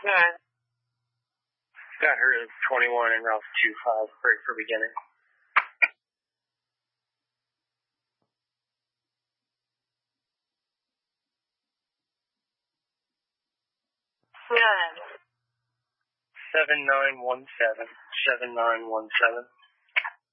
Good. Got her at 21 and Ralph 25, break for beginning. Good. 7917. 7917.